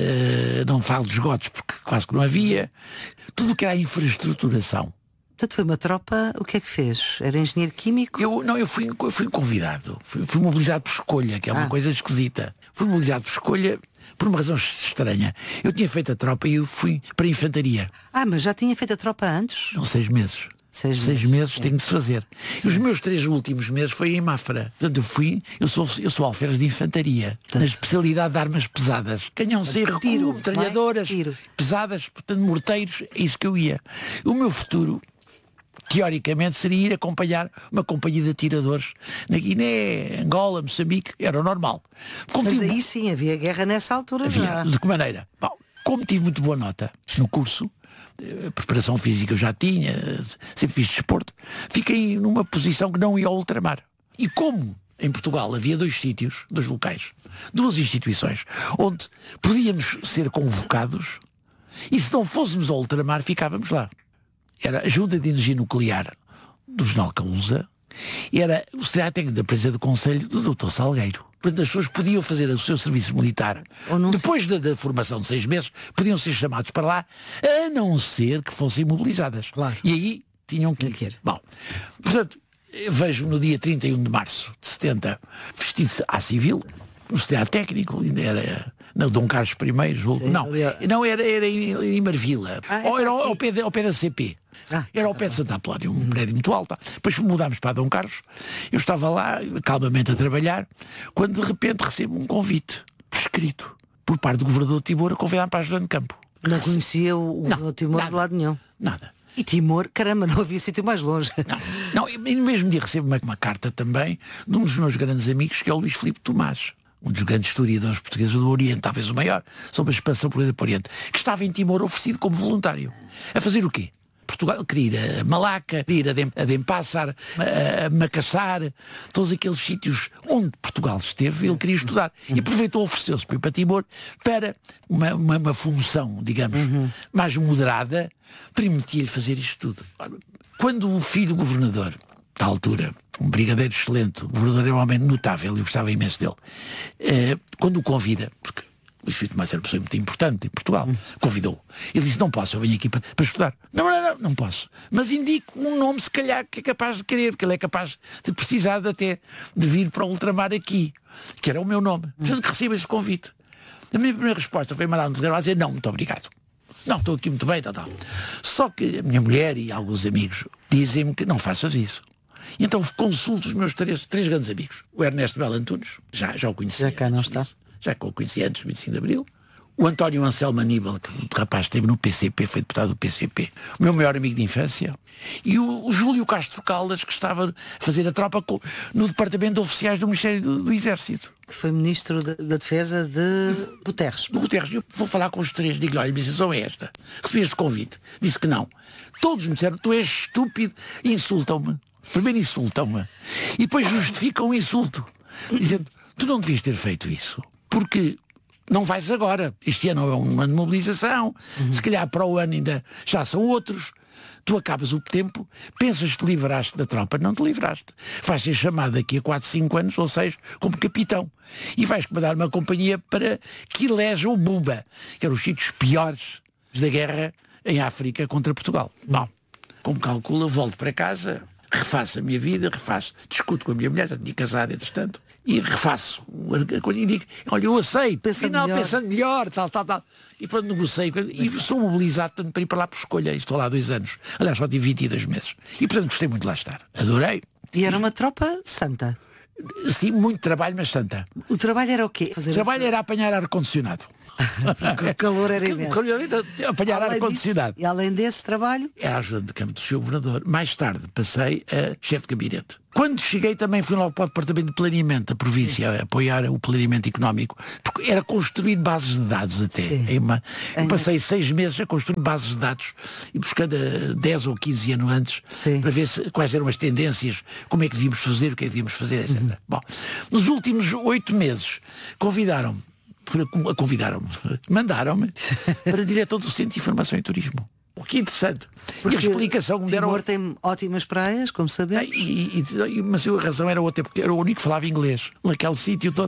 uh, não falo de esgotos, porque quase que não havia. Tudo o que era a infraestruturação. Portanto, foi uma tropa, o que é que fez? Era engenheiro químico? Eu, não, eu fui, eu fui convidado. Fui, fui mobilizado por escolha, que é uma ah. coisa esquisita. Fui mobilizado por escolha por uma razão estranha. Eu tinha feito a tropa e eu fui para a infantaria. Ah, mas já tinha feito a tropa antes? Não, seis meses. Seis, seis meses, meses é. tem de se fazer. E os meus três últimos meses foi em Mafra. Portanto, eu fui, eu sou, eu sou alferes de infantaria, Tanto. na especialidade de armas pesadas. Canhão sem recuo, metralhadoras, é? pesadas, portanto, morteiros, é isso que eu ia. O meu futuro, teoricamente, seria ir acompanhar uma companhia de atiradores na Guiné, Angola, Moçambique, era o normal. Como Mas tive... aí sim, havia guerra nessa altura havia. já. De que maneira? Bom, como tive muito boa nota no curso, a preparação física eu já tinha, sempre fiz desporto, fiquei numa posição que não ia ao ultramar. E como em Portugal havia dois sítios, dois locais, duas instituições, onde podíamos ser convocados, e se não fôssemos ao ultramar, ficávamos lá. Era a Junta de Energia Nuclear do General Calusa, era o secretário técnico da presidência do Conselho do doutor Salgueiro. Portanto, as pessoas podiam fazer o seu serviço militar. Depois da, da formação de seis meses, podiam ser chamados para lá, a não ser que fossem mobilizadas. Claro. E aí tinham que ir. Bom, portanto, vejo no dia trinta e um de março de setenta, vestido-se à civil, o secretário técnico, ainda era... Não, Dom Carlos I, Sim, não, ali... não era, era em, em Marvila, ah, é ou era ao pé, de, ao pé da C P. Ah, era ao pé de Santa Apolónia, um uhum. prédio muito alto. Depois mudámos para Dom Carlos. Eu estava lá, calmamente a trabalhar, quando de repente recebo um convite, por escrito, por parte do governador de Timor, a convidar-me para a Ajuda de Campo. Não conhecia o, o Timor nada, de lado nenhum. Nada. E Timor, caramba, não havia sítio mais longe. Não, não, e no mesmo dia recebo uma, uma carta também de um dos meus grandes amigos, que é o Luís Filipe Tomás, um dos grandes historiadores portugueses do Oriente, talvez o maior, sobre a expansão portuguesa para o Oriente, que estava em Timor oferecido como voluntário. A fazer o quê? Portugal queria ir a Malaca, queria ir a, Dem, a Denpasar, a, a Macassar, todos aqueles sítios onde Portugal esteve, ele queria estudar. E aproveitou, ofereceu-se para ir para Timor para uma, uma, uma função, digamos, uhum. mais moderada, permitia-lhe fazer isto tudo. Quando o filho do governador, da altura, um brigadeiro excelente, o governador é um homem notável, eu gostava imenso dele, eh, quando o convida, porque o Luís Filipe Tomás era uma pessoa muito importante em Portugal, hum. convidou. Ele disse, não posso, eu venho aqui para, para estudar. Não, não, não, não posso. Mas indico um nome, se calhar, que é capaz de querer, porque ele é capaz de precisar de até de vir para o ultramar aqui, que era o meu nome. Portanto, que recebo esse convite. A minha primeira resposta foi mandar um telegrama a dizer, não, muito obrigado. Não, estou aqui muito bem, tal, tal. Só que a minha mulher e alguns amigos dizem-me que não faças isso. E então consulto os meus três, três grandes amigos. O Ernesto Belo Antunes, já, já o conhecia. Já cá não está. Disso, já que o conheci antes do vinte e cinco de Abril. O António Anselmo Aníbal, que o rapaz esteve no P C P, foi deputado do P C P. O meu maior amigo de infância. E o, o Júlio Castro Caldas, que estava a fazer a tropa com, no Departamento de Oficiais do Ministério do, do Exército. Que foi Ministro da, da Defesa de Guterres. Do Guterres. Eu vou falar com os três. Digo-lhe, olha, a missão é esta. Recebi este convite. Disse que não. Todos me disseram, tu és estúpido. E insultam-me. Primeiro insultam-me. E depois justificam o insulto. Dizendo, tu não devias ter feito isso. Porque não vais agora. Este ano é um ano de mobilização. Uhum. Se calhar para o ano ainda já são outros. Tu acabas o tempo, pensas que te livraste da tropa, não te livraste. Vais ser chamado daqui a quatro, cinco anos, ou seis, como capitão. E vais comandar uma companhia para que eleja o Buba, que eram os sítios piores da guerra em África contra Portugal. Uhum. Bom, como calcula, volto para casa, refaço a minha vida, refaço, discuto com a minha mulher, já tinha casado, entretanto, e refaço a coisa e digo, olha, eu aceito, Pensa afinal melhor. pensando melhor, tal, tal, tal. E pronto, negociei, e sou mobilizado tanto para ir para lá por escolha, e estou lá há dois anos. Aliás, só tive vinte e dois meses. E portanto gostei muito de lá estar. Adorei. E era uma tropa santa? Sim, muito trabalho, mas santa. O trabalho era o quê? Fazer o trabalho assim? Era apanhar ar-condicionado. O calor era imenso. Apanhar ar-condicionado. E além desse trabalho? Era ajudante de campo do senhor Governador. Mais tarde passei a chefe de gabinete. Quando cheguei também fui logo para o Departamento de Planeamento da província, a apoiar o planeamento económico, porque era construir bases de dados até. Em uma, eu passei seis meses a construir bases de dados e buscando dez ou quinze anos antes Sim. para ver se, quais eram as tendências, como é que devíamos fazer, o que é que devíamos fazer, etcétera. Uhum. Bom, nos últimos oito meses convidaram-me, convidaram-me, mandaram-me para diretor do Centro de Informação e Turismo. O que é interessante. Porque e a explicação que me deram... Timor tem ótimas praias, como sabemos. E, e, e, mas a razão era outra, porque era o único que falava inglês. Naquele sítio todo.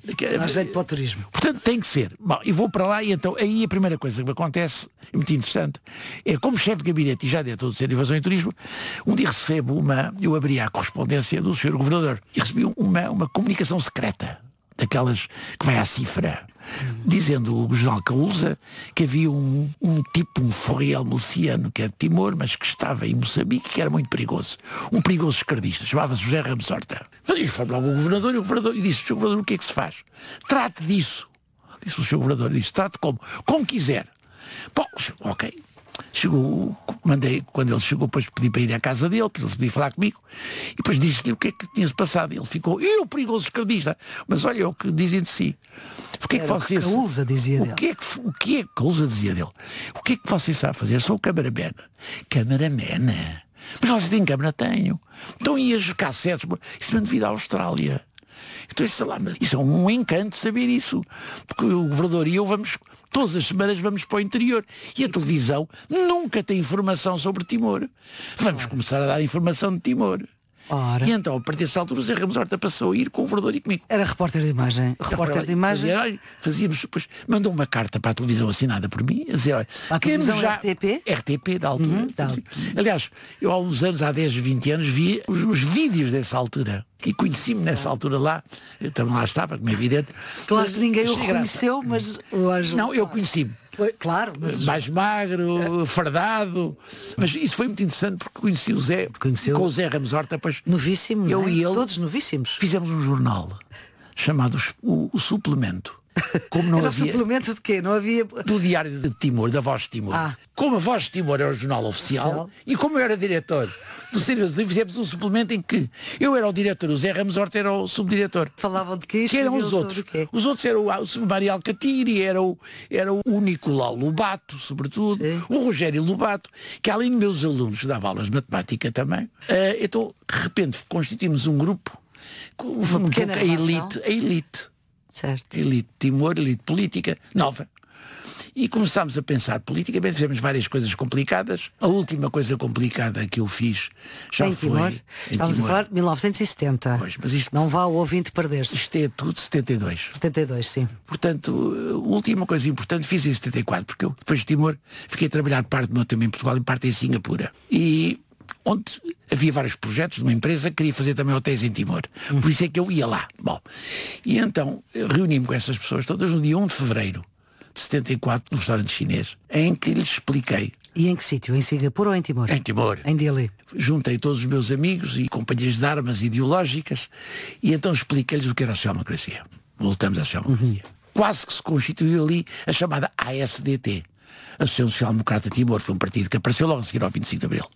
Há jeito para o turismo. Portanto, tem que ser. Bom, e vou para lá e então, aí a primeira coisa que me acontece, muito interessante, é como chefe de gabinete e já diretor do Centro de Informação e Turismo, um dia recebo uma... Eu abri a correspondência do senhor Governador e recebi uma, uma comunicação secreta, daquelas que vai à cifra, dizendo o general Caúza que havia um, um tipo, um forreal miliciano que é de Timor, mas que estava em Moçambique, que era muito perigoso. Um perigoso esquerdista, chamava-se José Ramos Horta. E foi logo o governador e o governador e disse, senhor Governador, o que é que se faz? Trate disso. Disse o senhor Governador, disse, trate como? Como quiser. Bom, ok. Chegou, mandei, quando ele chegou, depois pedi para ir à casa dele, para ele podia falar comigo, e depois disse-lhe o que é que tinha-se passado. Ele ficou, eu, perigoso esquerdista, mas olha é o que dizem de si. O que é que você sabe? Caúza dizia dele. O que é que, o que é que Caúza dizia dele? O que é que você sabe fazer? Sou cameraman. Cameraman? Mas você tem câmera? Tenho. Então ia os cassetes, isso me devido à Austrália. Então, sei lá, mas isso é um encanto saber isso. Porque o governador e eu vamos, todas as semanas vamos para o interior. E a televisão nunca tem informação sobre Timor. Vamos começar a dar informação de Timor. Ora. E então, a partir dessa altura, o Zé Ramos Horta passou a ir com o governador e comigo. Era repórter de imagem. Repórter de imagem. Fazia, fazíamos, depois, mandou uma carta para a televisão assinada por mim, a dizer, olha, a televisão já... R T P? R T P da altura. Uhum, tá. Aliás, eu há uns anos, há dez, vinte anos, vi os, os vídeos dessa altura. E conheci-me nessa altura lá. Eu também lá estava, como é evidente. Claro que ninguém o reconheceu, mas o Anjo... Não, eu conheci-me. Claro, mas... mais magro, fardado, mas isso foi muito interessante porque conheci o Zé, Conheceu? com o Zé Ramos Horta, pois novíssimo, eu não é? e ele Todos novíssimos. Fizemos um jornal chamado o, o Suplemento. Como não Era havia... suplemento de quê? Não havia... Do Diário de Timor, da Voz de Timor. Ah. Como a Voz de Timor era o jornal oficial, oficial. E como eu era diretor do Serviço de Livro, fizemos um suplemento em que eu era o diretor, o Zé Ramos Horta era o subdiretor. Falavam de quê? Que eram os outros. Os outros eram o, o Mário Alcatiri, era o, era o Nicolau Lobato, sobretudo, Sim. o Rogério Lobato, que além de meus alunos dava aulas de matemática também. Uh, então, de repente, constituímos um grupo, uma um pequena pouco a elite, a elite. Certo. Elite Timor, elite política, nova. E começámos a pensar politicamente, fizemos várias coisas complicadas. A última coisa complicada que eu fiz já em foi... Timor? Em Estamos Timor. a falar de mil novecentos e setenta. Pois, mas isto, não vá o ouvinte perder-se. Isto é tudo setenta e dois. setenta e dois, sim. Portanto, a última coisa importante fiz em setenta e quatro, porque eu, depois de Timor, fiquei a trabalhar parte do meu tempo em Portugal e parte em Singapura. E... onde havia vários projetos de uma empresa que queria fazer também hotéis em Timor. Por isso é que eu ia lá. Bom, e então reuni-me com essas pessoas todas no dia um de fevereiro de setenta e quatro no restaurante chinês, em que lhes expliquei. E em que sítio? Em Singapura ou em Timor? Em Timor. Em Dili. Juntei todos os meus amigos e companheiros de armas ideológicas e então expliquei-lhes o que era a social-democracia. Voltamos à social-democracia. Uhum. Quase que se constituiu ali a chamada A S D T. A Associação Social Democrata de Timor. Foi um partido que apareceu logo a seguir ao vinte e cinco de Abril.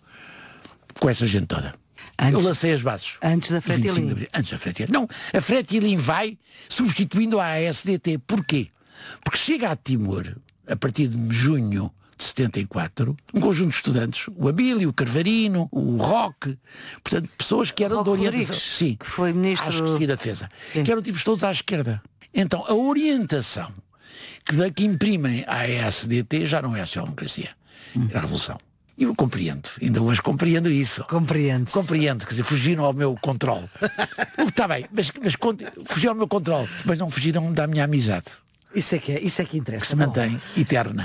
Com essa gente toda. Antes, eu lancei as bases. Antes da Fretilin. Antes da Fretilin. Não, a Fretilin vai substituindo a A S D T. Porquê? Porque chega a Timor, a partir de junho de setenta e quatro, um conjunto de estudantes, o Abílio, o Carvarino, o Roque, portanto, pessoas que eram Roque de orientação. Rodrigues, sim, que foi ministro... Acho que sim, da Defesa. Sim. Que eram tipos todos à esquerda. Então, a orientação que, que imprimem a A S D T já não é a social-democracia. Hum. É a revolução. E eu compreendo, ainda hoje compreendo isso. Compreendo. Compreendo, quer dizer, fugiram ao meu controle. Está bem, mas, mas fugiram ao meu controle, mas não fugiram da minha amizade. Isso é que, é, isso é que interessa. Que se mantém eterna.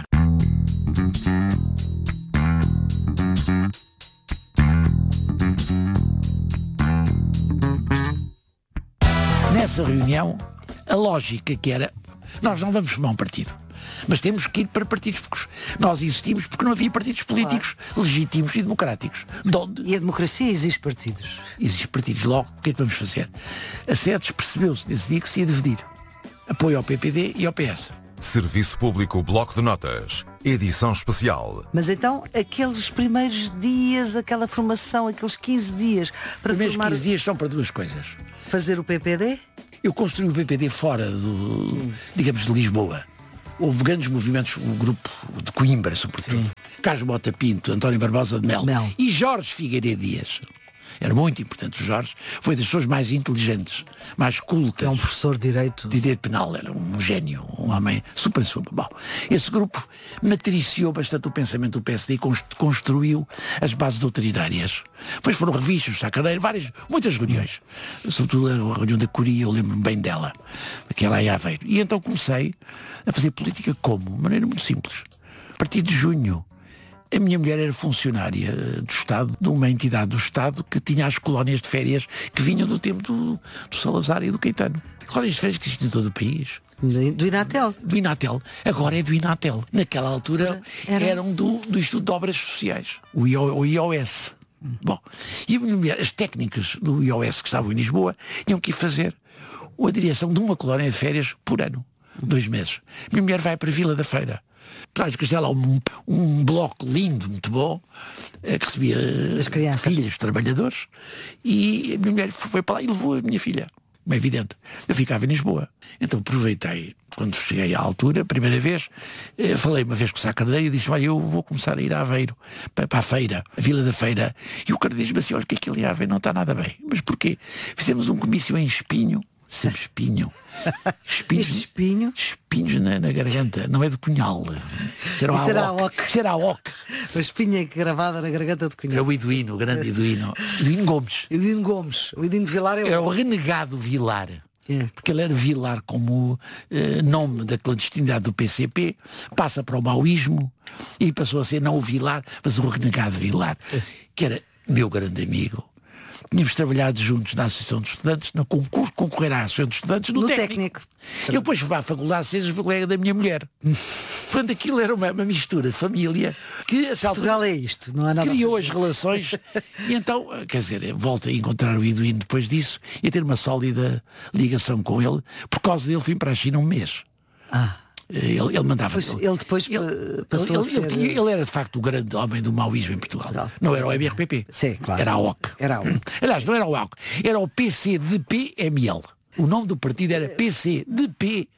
Nessa reunião, a lógica que era, nós não vamos formar um partido. Mas temos que ir para partidos, porque nós existimos porque não havia partidos políticos claro. legítimos e democráticos. De onde... E a democracia exige partidos. Exige partidos. Logo, o que é que vamos fazer? A SEDES percebeu-se nesse dia que se ia dividir. Apoio ao P P D e ao P S. Serviço Público Bloco de Notas. Edição especial. Mas então, aqueles primeiros dias, aquela formação, aqueles quinze dias... para Os primeiros formar... quinze dias são para duas coisas. Fazer o P P D? Eu construí o P P D fora, do, digamos, de Lisboa. Houve grandes movimentos, o grupo de Coimbra, sobretudo. Sim. Carlos Mota Pinto, António Barbosa de Mel, Mel. e Jorge Figueiredo Dias. Era muito importante. O Jorge foi das pessoas mais inteligentes, mais cultas. É um professor de Direito. De Direito Penal, era um gênio, um homem super, super bom. Esse grupo matriciou bastante o pensamento do P S D e construiu as bases doutrinárias. Depois foram revistas, sacaneiro, várias, muitas reuniões. Sobretudo a reunião da Coria, eu lembro-me bem dela, aquela em Aveiro. E então comecei a fazer política como? De maneira muito simples. A partir de junho, a minha mulher era funcionária do Estado, de uma entidade do Estado que tinha as colónias de férias que vinham do tempo do, do Salazar e do Caetano. Colónias de férias que existem em todo o país. Do Inatel. Do Inatel. Agora é do Inatel. Naquela altura era... eram do, do Instituto de Obras Sociais, o, I O, o I O S. Bom, e a minha mulher, as técnicas do I O S que estavam em Lisboa, tinham que ir fazer a direção de uma colónia de férias por ano. Dois meses. A minha mulher vai para a Vila da Feira. Traz do Castelo um, um bloco lindo, muito bom, que recebia as crianças, filhas, trabalhadores, e a minha mulher foi para lá e levou a minha filha, é evidente. Eu ficava em Lisboa. Então aproveitei, quando cheguei à altura, a primeira vez, falei uma vez com o Sá Carneiro e disse, olha, eu vou começar a ir a Aveiro, para, para a feira, a Vila da Feira. E o Carneiro disse-me assim, olha, que aquilo em Aveiro não está nada bem. Mas porquê? Fizemos um comício em Espinho, sempre espinho. Espinhos, espinho? Espinhos na, na garganta, não é do punhal. Será a oca. Será a oca. A espinha gravada na garganta do cunhal. É o Iduíno, o grande Iduíno. Iduíno Gomes. Iduíno Gomes. O Iduíno Vilar é o... É o renegado Vilar. É. Porque ele era Vilar como uh, nome da clandestinidade do P C P, passa para o maoísmo e passou a ser não o Vilar, mas o renegado Vilar, é. que era meu grande amigo. Tínhamos trabalhado juntos na Associação de Estudantes, no concurso, concorrer à Associação de Estudantes, no, no técnico. técnico. E depois fui para a Faculdade de Ciências, colega da minha mulher. Portanto, aquilo era uma, uma mistura de família que a Portugal é isto, não há nada criou as relações. E então, quer dizer, volto a encontrar o Iduíno depois disso e a ter uma sólida ligação com ele. Por causa dele, fui para a China um mês. Ah. Ele, ele mandava. Pois, ele, ele depois ele, passou ele, a ser... ele, tinha, ele era de facto o grande homem do maoísmo em Portugal. Não, não era o M R P P. Sim, claro. Era a O C. Era a O C. Aliás, não era o O C. Era o P C D P M L. O nome do partido era P C D P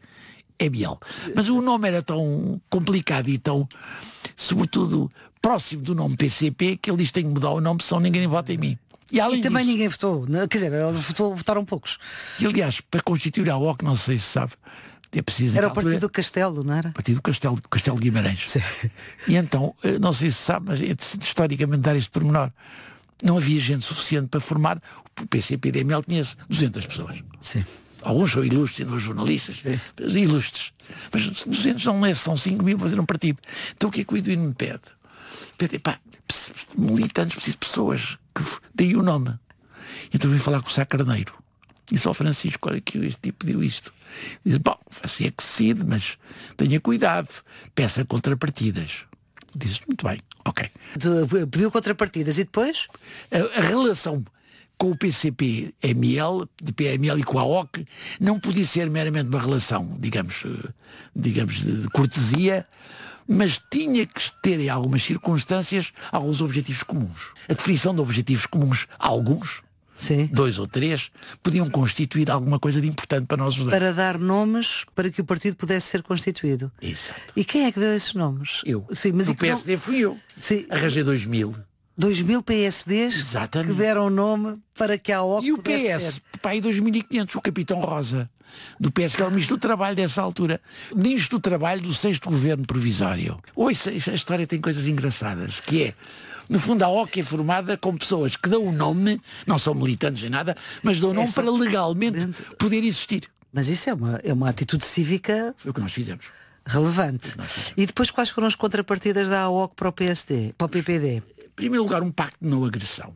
M L. Mas o nome era tão complicado e tão, sobretudo, próximo do nome P C P que ele disse: tenho que mudar o nome, senão ninguém vota em mim. E, além e também disso, ninguém votou. Quer dizer, votou, votaram poucos. E aliás, para constituir a O C, não sei se sabe, é preciso... Era o Partido altura, do Castelo, não era? Partido do Castelo, do Castelo de Guimarães. Sim. E então, não sei se sabe, mas é de, historicamente dar este pormenor. Não havia gente suficiente para formar. O P C P D M L tinha duzentas pessoas. Sim. Alguns são ilustres, são jornalistas, sim, ilustres. Sim. Mas duzentos não é, são cinco mil para fazer um partido. Então o que é que o Iduíno me pede? Pede, pá, militantes, preciso de pessoas que deem o nome. Então vim falar com o Sá Carneiro. E só Francisco, olha que este tipo pediu isto. Diz, bom, assim é que decide, mas tenha cuidado, peça contrapartidas. Diz, muito bem, ok. De, pediu contrapartidas e depois? A, a relação com o P C P M L, de P M L e com a O C, não podia ser meramente uma relação, digamos, digamos de, de cortesia, mas tinha que ter em algumas circunstâncias alguns objetivos comuns. A definição de objetivos comuns, alguns, sim, dois ou três, podiam constituir alguma coisa de importante para nós os dois. Para dar nomes para que o partido pudesse ser constituído. Exato. E quem é que deu esses nomes? Eu. Sim, mas o P S D não... fui eu. Sim. Arranjei dois mil. Dois mil P S Ds. Exatamente. Que deram nome para que a O C e o P S, pai, dois mil e quinhentos, o Capitão Rosa, do P S, que era o Ministro do Trabalho dessa altura. Ministro do Trabalho do sexto Governo Provisório. Ouça, a história tem coisas engraçadas, que é... No fundo, a O C é formada com pessoas que dão o nome, não são militantes nem nada, mas dão o nome é para legalmente poder existir. Mas isso é uma, é uma atitude cívica... Foi o que nós fizemos. Relevante. Nós fizemos. E depois quais foram as contrapartidas da A O C para o P S D, para o P P D? Em primeiro lugar, um pacto de não agressão.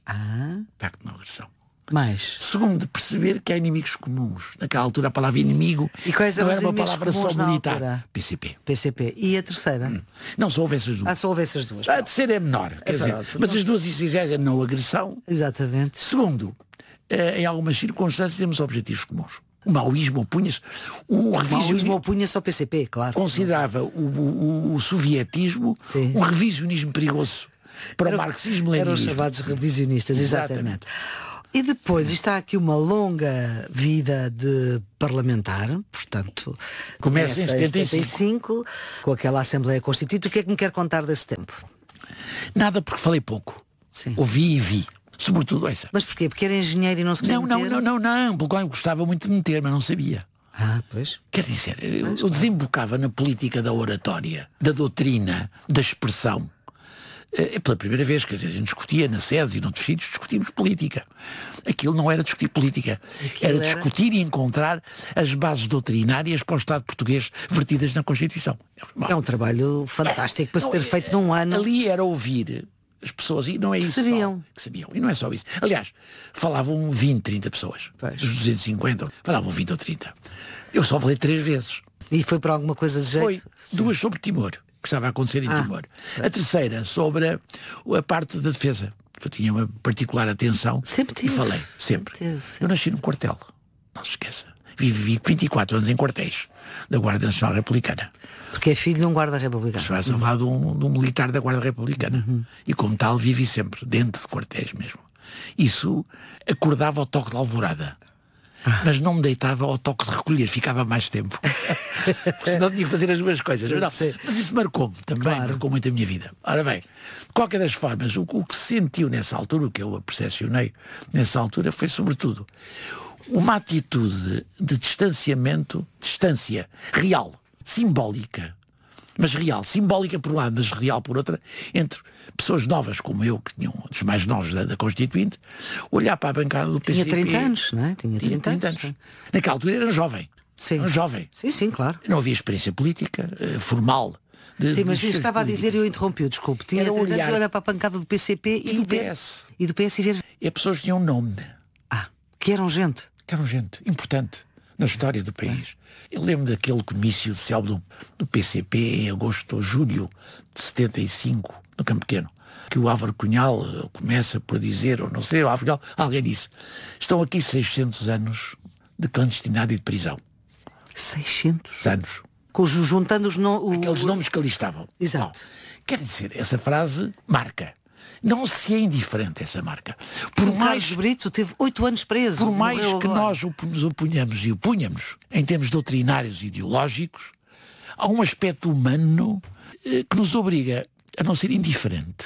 Ah. Pacto de não agressão. Mais. Segundo, perceber que há inimigos comuns. Naquela altura a palavra inimigo e quais não era uma inimigos palavra só militar. Altura? P C P. P C P. E a terceira? Hum. Não, só houve essas duas. Ah, só houve essas duas. A terceira é menor. Quer é dizer, mas as duas essenciais é não agressão. Exatamente. Segundo, em algumas circunstâncias temos objetivos comuns. O maoísmo opunha-se. O, o maoísmo opunha-se ao P C P, claro. Considerava o, o, o sovietismo Sim. um revisionismo perigoso para era, o marxismo-leninismo. Eram os chamados revisionistas, exatamente. exatamente. E depois está aqui uma longa vida de parlamentar, portanto, começa em setenta e cinco. setenta e cinco, com aquela Assembleia Constituinte. O que é que me quer contar desse tempo? Nada, porque falei pouco. Sim. Ouvi e vi. Sobretudo essa. Mas porquê? Porque era engenheiro e não se queria Não, não, não, não, não, porque eu gostava muito de meter, mas não sabia. Ah, pois. Quer dizer, eu, eu desembocava na política da oratória, da doutrina, da expressão. É pela primeira vez, quer dizer, a gente discutia na sede e noutros sítios, discutimos política. Aquilo não era discutir política, era, era discutir e encontrar as bases doutrinárias para o Estado português vertidas na Constituição. Bom, é um trabalho fantástico para não, se ter feito num ano. Ali era ouvir as pessoas, e não é isso sabiam. Só, que sabiam. E não é só isso. Aliás, falavam vinte, trinta pessoas. Pois. Dos duzentos e cinquenta, falavam vinte ou trinta. Eu só falei três vezes. E foi para alguma coisa de jeito? Foi. Sim. Duas sobre Timor, que estava a acontecer em ah. Timor. A terceira sobre a, a parte da defesa, que eu tinha uma particular atenção. Sempre tive. E falei, sempre. sempre. Eu nasci num quartel, não se esqueça. Vivi vinte e quatro anos em quartéis da Guarda Nacional Republicana. Porque é filho de um guarda republicano. Se vai falar de, um, de um militar da Guarda Republicana. Uhum. E como tal vivi sempre dentro de quartéis mesmo. Isso acordava ao toque de alvorada. Ah. Mas não me deitava ao toque de recolher, ficava mais tempo. Porque senão tinha que fazer as duas coisas. Mas, não, mas isso marcou-me também, claro. Marcou muito a minha vida. Ora bem, de qualquer das formas, o, o que se sentiu nessa altura, o que eu percepcionei nessa altura, foi sobretudo uma atitude de distanciamento, distância real, simbólica, mas real, simbólica por um lado, mas real por outra, entre pessoas novas como eu, que tinham dos mais novos da, da Constituinte, olhar para a bancada do P C P. Tinha trinta anos, não é? Tinha trinta, tinha trinta anos. anos. Naquela altura era jovem. Sim. Era um jovem. Sim, sim, claro. Não havia experiência política, uh, formal. De, sim, mas isso estava políticas. A dizer e eu interrompi, desculpe. Tinha trinta anos de olhar para a bancada do P C P e, e do ver, P S. E do P S e ver. E as pessoas tinham um nome. Ah, que eram gente. Que eram gente importante na história do país. Eu lembro daquele comício de célebre do, do P C P em agosto ou julho de setenta e cinco, no Campo Pequeno, que o Álvaro Cunhal começa por dizer, ou não sei, o Álvaro Cunhal, alguém disse, estão aqui seiscentos anos de clandestinidade e de prisão. seiscentos? Anos. Com, juntando os no, o, aqueles o... nomes que ali estavam. Exato. Bom, quer dizer, essa frase marca. Não se é indiferente essa marca. Por o mais Carlos Brito teve oito anos preso. Por mais que agora. Nós nos opunhamos e opunhamos em termos doutrinários e ideológicos, há um aspecto humano eh, que nos obriga a não ser indiferente.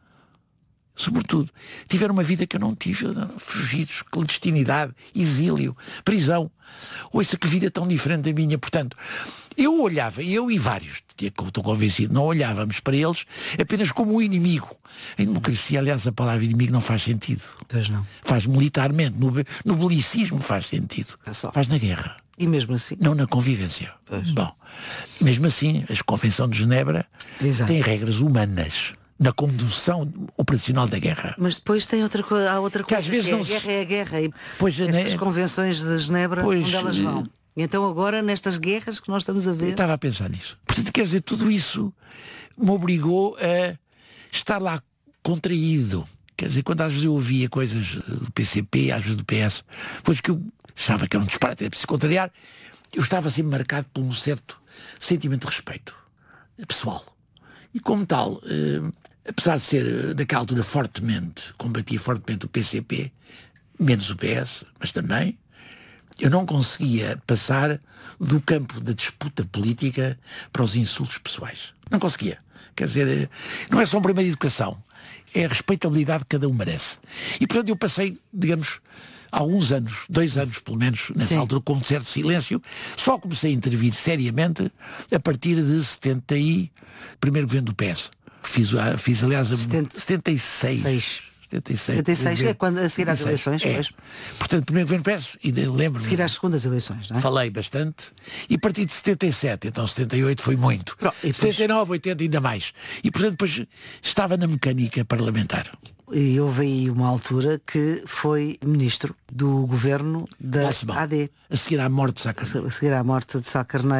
Sobretudo, tiveram uma vida que eu não tive, fugidos, clandestinidade, exílio, prisão. Ouça que vida tão diferente da minha. Portanto, eu olhava, eu e vários, estou convencido, não olhávamos para eles apenas como um inimigo. Em democracia, aliás, a palavra inimigo não faz sentido. Pois não. Faz militarmente, no, no belicismo faz sentido. É só. Faz na guerra. E mesmo assim? Não na convivência. Pois. Bom, mesmo assim, a Convenção de Genebra Exato. Tem regras humanas na condução operacional da guerra. Mas depois tem outra coisa, há outra coisa, que, às vezes que é, não se... a guerra é a guerra. E pois, essas né? convenções de Genebra, pois, onde elas vão? E então agora, nestas guerras que nós estamos a ver... Eu estava a pensar nisso. Portanto, quer dizer, tudo isso me obrigou a estar lá contraído. Quer dizer, quando às vezes eu ouvia coisas do P C P, às vezes do P S, depois que eu achava que era um disparate, era preciso contrariar, eu estava sempre marcado por um certo sentimento de respeito pessoal. E como tal, eh, apesar de ser naquela altura fortemente, combatia fortemente o P C P, menos o P S, mas também, eu não conseguia passar do campo da disputa política para os insultos pessoais. Não conseguia. Quer dizer, não é só um problema de educação, é a respeitabilidade que cada um merece. E portanto eu passei, digamos, há uns anos, dois anos pelo menos, nessa Sim. altura, com um certo silêncio, só comecei a intervir seriamente a partir de setenta e primeiro governo do P S. Fiz, fiz aliás, a setenta, setenta e seis. seis. setenta e seis, setenta e seis é quando a seguir às eleições, é. Portanto, primeiro governo P S, e lembro-me. Seguir às segundas eleições, não é? Falei bastante. E a partir de setenta e sete, então setenta e oito foi muito. Pronto, e depois... setenta e nove, oitenta ainda mais. E portanto depois estava na mecânica parlamentar. E houve aí uma altura que foi ministro do governo da Balsemão, A D. A seguir à morte de Sá Carneiro. A seguir à morte de Sá Carneiro.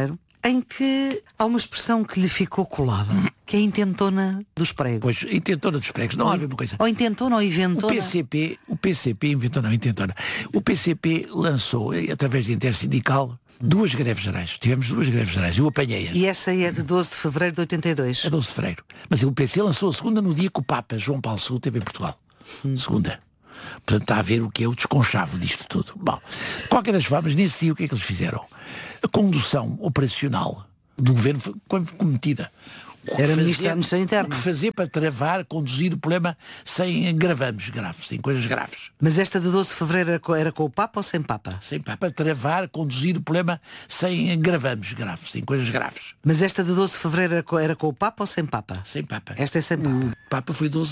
em que há uma expressão que lhe ficou colada, que é a intentona dos pregos. Pois, intentona dos pregos, não há a mesma coisa. Ou intentona ou inventona. O P C P, o P C P inventou, não, intentona. O P C P lançou, através de intersindical, duas greves gerais. Tivemos duas greves gerais. Eu apanhei-as. E essa é de doze de fevereiro de oitenta e dois. É doze de fevereiro. Mas o P C lançou a segunda no dia que o Papa João Paulo segundo esteve em Portugal. Hum. Segunda. Portanto, está a ver o que é o desconchavo disto tudo. Bom, de qualquer das formas, nesse dia o que é que eles fizeram? A condução operacional do governo foi cometida. Era ministro da Administração Interna. O que fazer para travar, conduzir o problema sem agravames graves, sem coisas graves. Mas esta de doze de fevereiro era com, era com o Papa ou sem Papa? Sem Papa. Travar, conduzir o problema sem agravames graves, sem coisas graves. Mas esta de doze de fevereiro era com, era com o Papa ou sem Papa? Sem Papa. Esta é sem Papa. O Papa foi doze